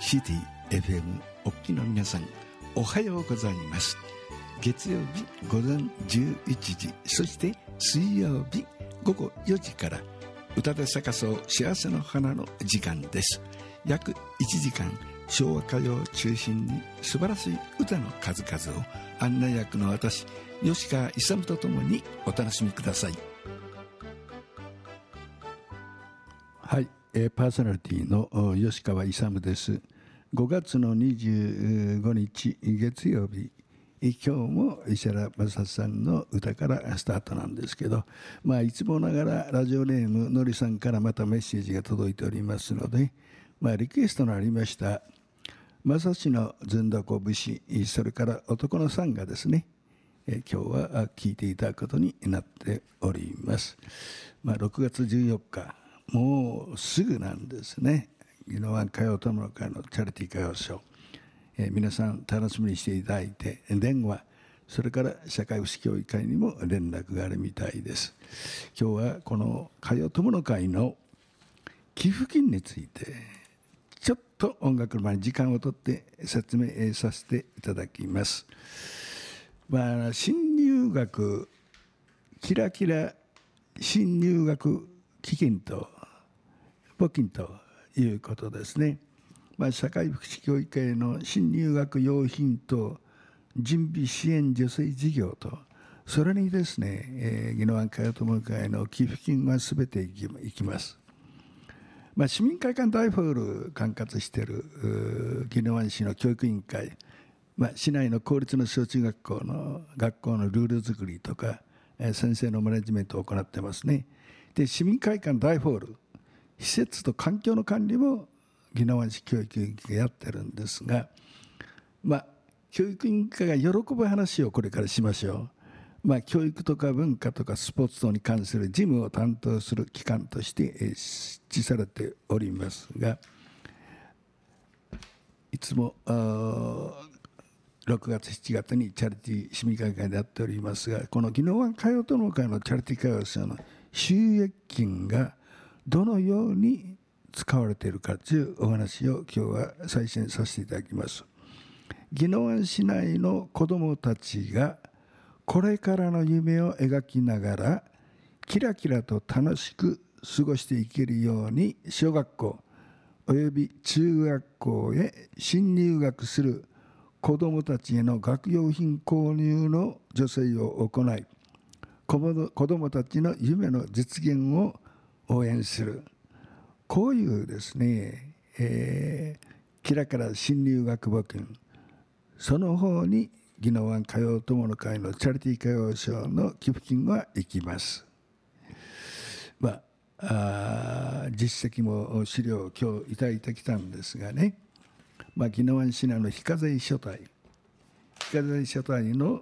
シティ FM お聞きの皆さん、おはようございます。月曜日午前11時、そして水曜日午後4時から歌で咲かそう幸せの花の時間です。約1時間、昭和歌謡を中心に素晴らしい歌の数々を案内役の私、吉川勇とともにお楽しみください。はい、パーソナリティの吉川勇です。5月の25日月曜日、今日も石原正さんの歌からスタートなんですけど、いつもながらラジオネームのりさんからまたメッセージが届いておりますので、リクエストのありました正志のずんどこ節、それから男のさんがですね、今日は聴いていただくことになっております。6月14日、もうすぐなんですね。宜野湾歌謡友の会のチャリティー歌謡ショー、皆さん楽しみにしていただいて、電話、それから社会福祉協議会にも連絡があるみたいです。今日はこの歌謡友の会の寄付金についてちょっと音楽の前に時間をとって説明させていただきます。新入学キラキラ新入学基金と募金ということですね。社会福祉協議会の新入学用品と準備支援助成事業と、それにですね、宜野湾歌謡友会の寄付金はすべていきます。市民会館大ホール管轄している宜野湾市の教育委員会、市内の公立の小中学校の学校のルール作りとか、先生のマネジメントを行ってますね。で、市民会館大ホール、施設と環境の管理も宜野湾市教育委員会がやってるんですが、教育委員会が喜ぶ話をこれからしましょう。教育とか文化とかスポーツ等に関する事務を担当する機関として設置されておりますが、いつも6月7月にチャリティー市民会館でやっておりますが、この宜野湾歌謡友の会のチャリティー歌謡祭の収益金がどのように使われているかというお話を今日は再現させていただきます。宜野湾市内の子どもたちがこれからの夢を描きながらキラキラと楽しく過ごしていけるように、小学校および中学校へ新入学する子どもたちへの学用品購入の助成を行い、子どもたちの夢の実現を応援する、こういうですね、キラキラ新入学募金、その方に宜野湾歌謡友の会のチャリティー歌謡ショーの寄付金は行きます。実績も資料を今日いただいてきたんですがね、宜野湾市内の非課税所帯の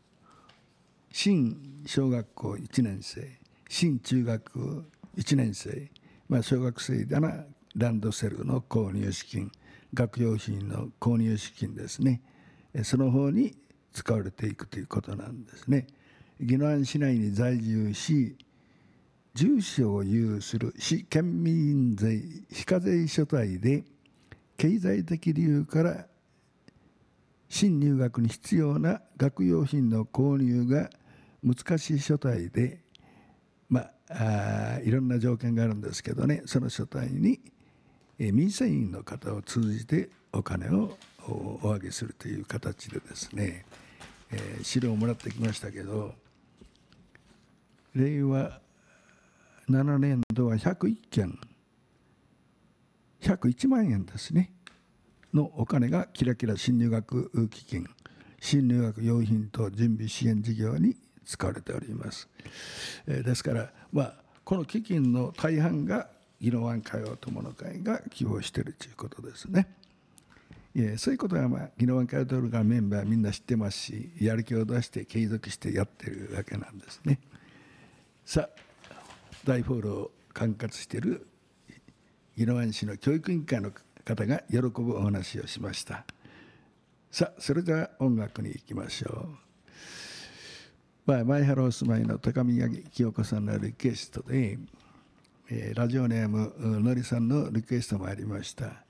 新小学校1年生、新中学1年生、小学生ならランドセルの購入資金、学用品の購入資金ですね、その方に使われていくということなんですね。宜野湾市内に在住し、住所を有する市県民税非課税所帯で経済的理由から新入学に必要な学用品の購入が難しい所帯で、いろんな条件があるんですけどね、その所帯に民生委員の方を通じてお金をお上げするという形でですね、資料をもらってきましたけど、令和7年度は101件101万円ですねのお金がキラキラ新入学基金、新入学用品等準備支援事業に使われております。ですから、この基金の大半が宜野湾歌謡友の会が寄付をしているということですね。そういうことは宜野湾歌謡友の会のメンバーみんな知ってますし、やる気を出して継続してやってるわけなんですね。さあ、大ホールを管轄している宜野湾市の教育委員会の方が喜ぶお話をしました。さあ、それでは音楽に行きましょう。前原お住まいの高宮清子さんのリクエストで、ラジオネームのりさんのリクエストもありました。